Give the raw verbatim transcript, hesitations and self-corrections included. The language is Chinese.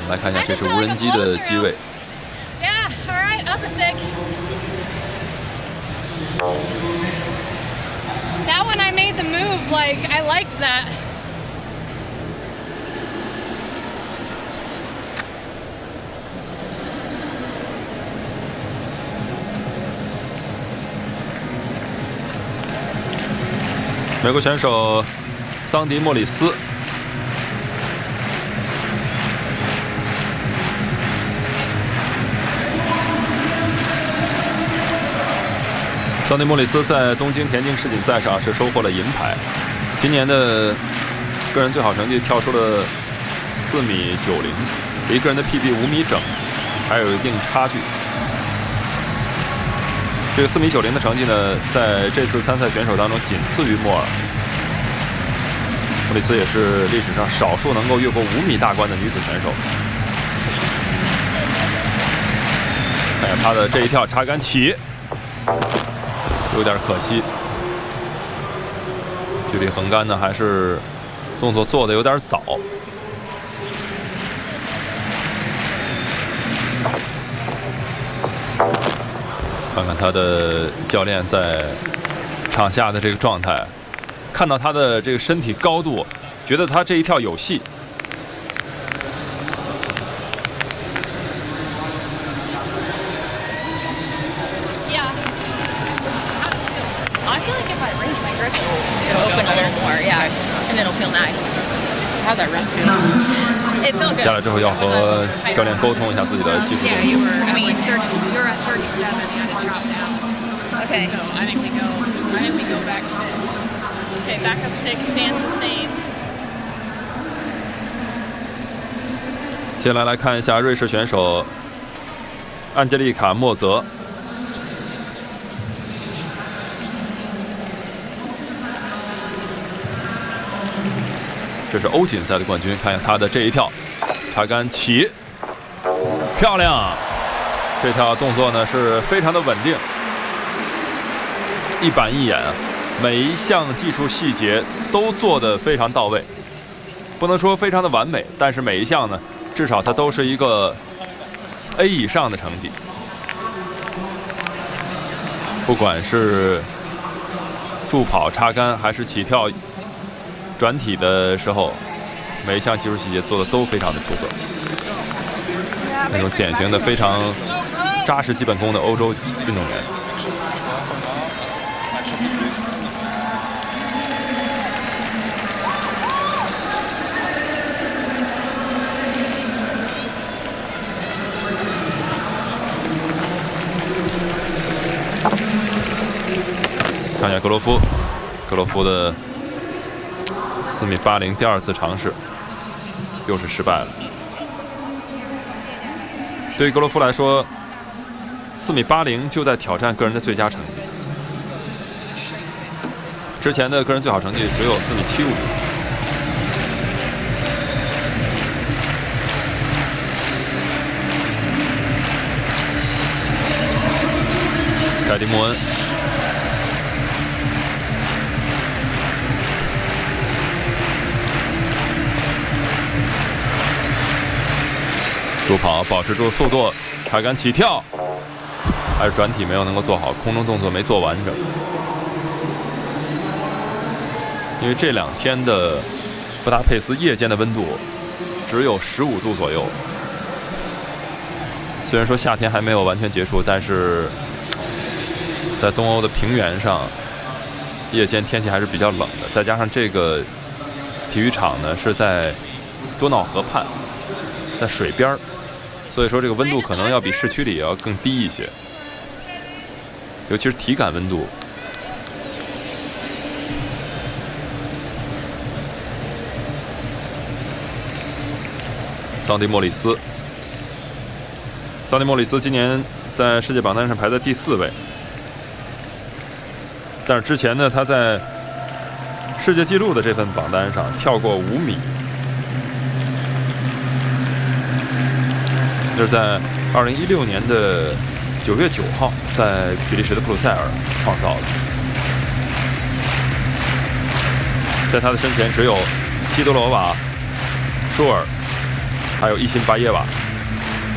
来看一下，这是无人机的机位。 Yeah, all right, up a stick. That one I made the move, like I liked that. 美国选手桑迪·莫里斯。 桑迪·莫里斯在东京田径世锦赛上是收获了银牌，今年的个人最好成绩跳出了四米九零，离个人的 P B 五米整还有一定差距。这个四米九零的成绩呢，在这次参赛选手当中仅次于莫尔。莫里斯也是历史上少数能够越过五米大关的女子选手。看看她的这一跳插杆起。 有点可惜，距离横杆呢，还是动作做的有点早。看看他的教练在场下的这个状态，看到他的这个身体高度，觉得他这一跳有戏。 下来之后要和教练沟通一下自己的技术。接下来来看一下瑞士选手安吉丽卡·莫泽。 这是欧锦赛的冠军，看一下他的这一跳，插杆起，漂亮！这跳动作呢是非常的稳定，一板一眼，每一项技术细节都做得非常到位。不能说非常的完美，但是每一项呢，至少它都是一个 A 以上的成绩。不管是助跑、插杆，还是起跳。 转体的时候，每一项技术细节做的都非常的出色，那种典型的非常扎实基本功的欧洲运动员。看一下格罗夫，格罗夫的。 四米八零，第二次尝试，又是失败了。对于格罗夫来说，四米八零就在挑战个人的最佳成绩。之前的个人最好成绩只有四米七五。盖蒂·莫恩。 助跑保持住速度，插杆起跳，还是转体没有能够做好，空中动作没做完整。因为这两天的布达佩斯夜间的温度只有十五度左右，虽然说夏天还没有完全结束，但是在东欧的平原上，夜间天气还是比较冷的。再加上这个体育场呢是在多瑙河畔，在水边儿。 所以说，这个温度可能要比市区里也要更低一些，尤其是体感温度。桑迪·莫里斯，桑迪·莫里斯今年在世界榜单上排在第四位，但是之前呢，他在世界纪录的这份榜单上跳过五米。 这是在二零一六年的九月九号，在比利时的布鲁塞尔创造的。在他的身前只有西多罗瓦、舒尔， 还有伊辛巴耶瓦。